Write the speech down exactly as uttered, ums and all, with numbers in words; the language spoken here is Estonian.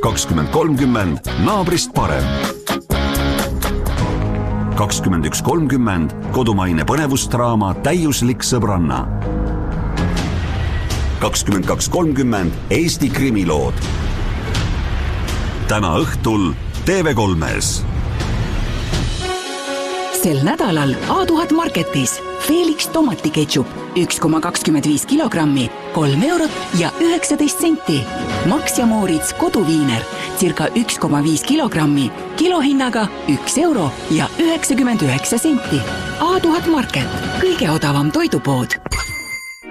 kakskümmend kolmkümmend naabrist parem. kakskümmend üks kolmkümmend kodumaine põnevusdraama Täiuslik sõbranna. kakskümmend kaks kolmkümmend Eesti krimilood. Täna õhtul T V kolmes. Sel nädalal A tuhat Marketis Felix tomatiketšup üks koma kakskümmend viis kilogrammi, kolm eurot ja üheksateist senti. Max ja Moritz koduviiner circa üks koma viis kilogrammi, kilohinnaga üks euro ja üheksakümmend üheksa senti. A tuhat Market, kõige odavam toidupood.